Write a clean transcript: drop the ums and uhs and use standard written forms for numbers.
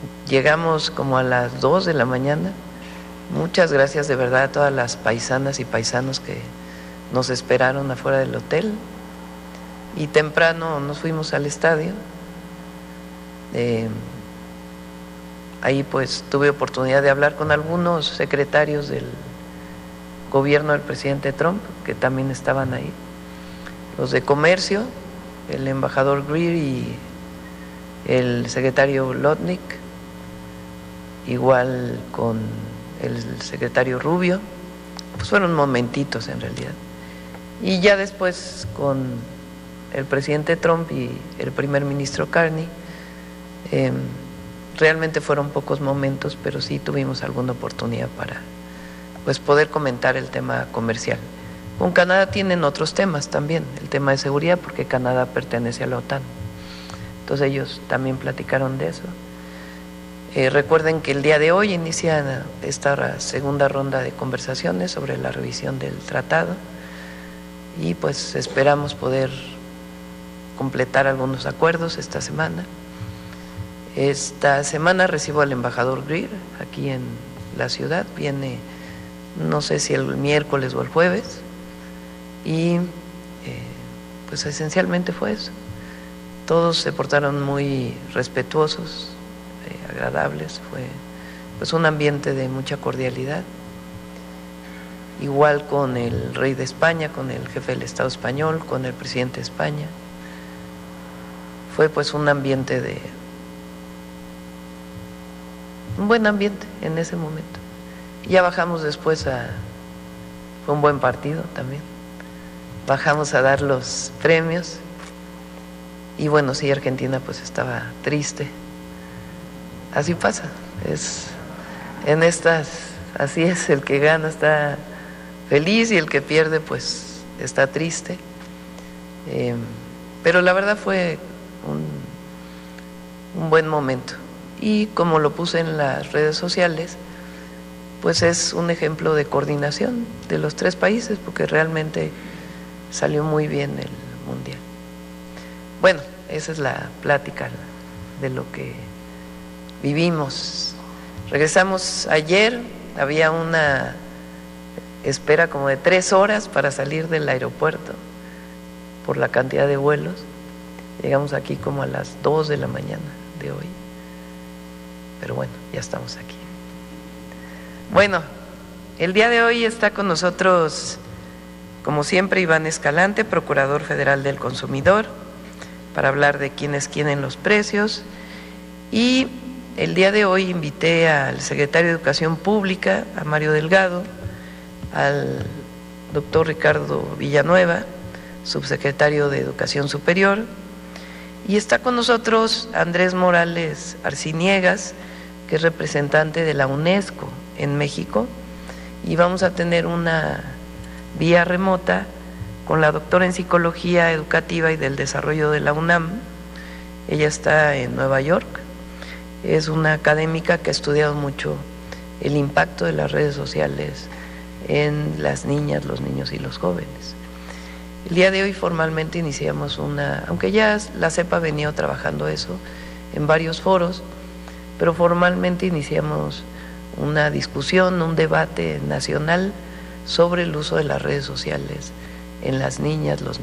Llegamos como a las 2 de la mañana. Muchas gracias de verdad a todas las paisanas y paisanos que nos esperaron afuera del hotel. Y temprano nos fuimos al estadio. Ahí pues tuve oportunidad de hablar con algunos secretarios del gobierno del presidente Trump, que también estaban ahí. Los de comercio, el embajador Greer y el secretario Lotnick, igual con el secretario Rubio, pues fueron momentitos en realidad. Y ya después con el presidente Trump y el primer ministro Carney, realmente fueron pocos momentos, pero sí tuvimos alguna oportunidad para pues poder comentar el tema comercial. Con Canadá tienen otros temas también, el tema de seguridad, porque Canadá pertenece a la OTAN. Entonces ellos también platicaron de eso. Recuerden que el día de hoy inicia esta segunda ronda de conversaciones sobre la revisión del tratado y pues esperamos poder completar algunos acuerdos esta semana. Esta semana recibo al embajador Greer aquí en la ciudad, viene no sé si el miércoles o el jueves, y pues esencialmente fue eso. Todos se portaron muy respetuosos, agradables, fue pues un ambiente de mucha cordialidad. Igual con el rey de España, con el jefe del Estado español, con el presidente de España. Fue pues un ambiente de un buen ambiente en ese momento. Ya bajamos después fue un buen partido también. Bajamos a dar los premios y bueno, sí, Argentina pues estaba triste. Así pasa, así es, el que gana está feliz y el que pierde pues está triste. Pero la verdad fue un buen momento. Y como lo puse en las redes sociales, pues es un ejemplo de coordinación de los tres países, porque realmente salió muy bien el mundial. Bueno, esa es la plática de lo que vivimos. Regresamos ayer, había una espera como de 3 horas para salir del aeropuerto por la cantidad de vuelos. Llegamos aquí como a las 2 de la mañana de hoy, pero bueno, ya estamos aquí. Bueno, el día de hoy está con nosotros, como siempre, Iván Escalante, Procurador Federal del Consumidor, para hablar de quién es quién en los precios. Y el día de hoy invité al secretario de Educación Pública, a Mario Delgado, al doctor Ricardo Villanueva, subsecretario de Educación Superior, y está con nosotros Andrés Morales Arciniegas, que es representante de la UNESCO en México, y vamos a tener una vía remota con la doctora en Psicología Educativa y del Desarrollo de la UNAM. Ella está en Nueva York, es una académica que ha estudiado mucho el impacto de las redes sociales en las niñas, los niños y los jóvenes. El día de hoy formalmente iniciamos aunque ya la CEPA venía trabajando eso en varios foros, pero formalmente iniciamos una discusión, un debate nacional sobre el uso de las redes sociales en las niñas, los